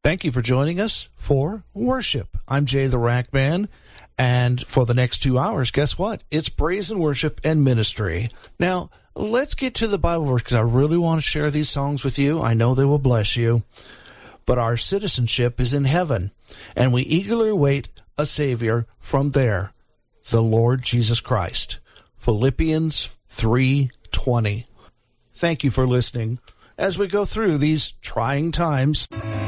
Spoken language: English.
Thank you for joining us for worship. I'm Jay the Rack Man, and for the next 2 hours, guess what? It's praise and worship and ministry. Now, let's get to the Bible verse, because I really want to share these songs with you. I know they will bless you. But our citizenship is in heaven, and we eagerly await a Savior from there, the Lord Jesus Christ. Philippians 3:20. Thank you for listening as we go through these trying times.